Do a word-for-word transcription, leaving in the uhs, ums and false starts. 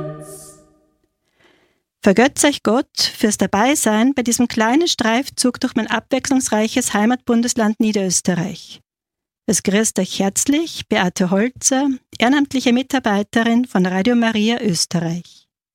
Vergötzt euch Gott fürs Dabeisein bei diesem kleinen Streifzug durch mein abwechslungsreiches Heimatbundesland Niederösterreich. Es grüßt euch herzlich Beate Holzer, ehrenamtliche Mitarbeiterin von Radio Maria Österreich.